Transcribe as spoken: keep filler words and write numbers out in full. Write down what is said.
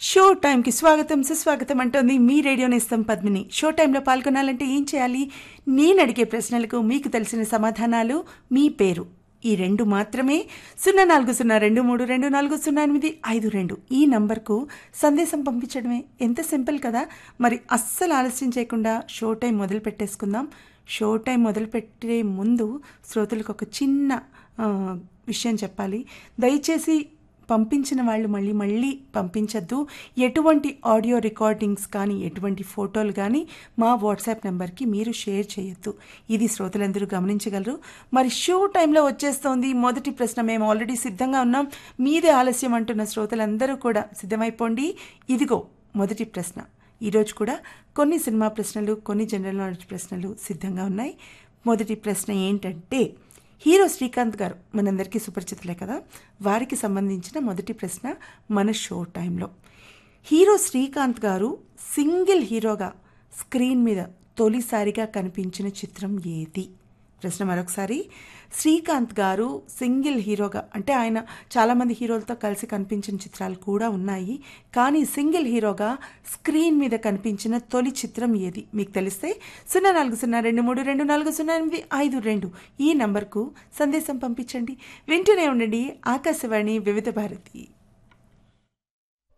Show టైంకి స్వాగతం సుస్వాగతం అంటోంది మీ రేడియో నేస్తం పద్మిని. షో టైంలో పాల్గొనాలంటే ఏం చేయాలి? నేను అడిగే ప్రశ్నలకు మీకు తెలిసిన సమాధానాలు, మీ పేరు, ఈ రెండు మాత్రమే. సున్నా నాలుగు సున్నా రెండు మూడు రెండు నాలుగు సున్నా ఎనిమిది ఐదు రెండు ఈ నంబర్కు సందేశం పంపించడమే. ఎంత సింపుల్ కదా. మరి అస్సలు ఆలస్యం చేయకుండా షో టైం మొదలు పెట్టేసుకుందాం. షో టైం మొదలుపెట్టే ముందు శ్రోతలకు ఒక చిన్న ఆ, విషయం చెప్పాలి. దయచేసి పంపించిన వాళ్ళు మళ్ళీ మళ్ళీ పంపించద్దు. ఎటువంటి ఆడియో రికార్డింగ్స్ కానీ ఎటువంటి ఫోటోలు కానీ మా వాట్సాప్ నెంబర్కి మీరు షేర్ చేయొద్దు. ఇది శ్రోతలందరూ గమనించగలరు. మరి షో టైంలో వచ్చేస్తోంది మొదటి ప్రశ్న. మేము ఆల్రెడీ సిద్ధంగా ఉన్నాం, మీదే ఆలస్యం అంటున్న శ్రోతలందరూ కూడా సిద్ధమైపోండి. ఇదిగో మొదటి ప్రశ్న. ఈరోజు కూడా కొన్ని సినిమా ప్రశ్నలు, కొన్ని జనరల్ నాలెడ్జ్ ప్రశ్నలు సిద్ధంగా ఉన్నాయి. మొదటి ప్రశ్న ఏంటంటే, హీరో శ్రీకాంత్ గారు మనందరికీ సుపరిచితులే కదా, వారికి సంబంధించిన మొదటి ప్రశ్న మన షో టైంలో. హీరో శ్రీకాంత్ గారు సింగిల్ హీరోగా స్క్రీన్ మీద తొలిసారిగా కనిపించిన చిత్రం ఏది? ప్రశ్న మరొకసారి. శ్రీకాంత్ గారు సింగిల్ హీరోగా, అంటే ఆయన చాలామంది హీరోలతో కలిసి కనిపించిన చిత్రాలు కూడా ఉన్నాయి, కానీ సింగిల్ హీరోగా స్క్రీన్ మీద కనిపించిన తొలి చిత్రం ఏది? మీకు తెలిస్తే సున్నా నాలుగు సున్నా రెండు మూడు రెండు నాలుగు సున్నా ఎనిమిది ఐదు రెండు ఈ నంబర్కు సందేశం పంపించండి. వింటూనే ఉండండి ఆకాశవాణి వివిధ భారతి.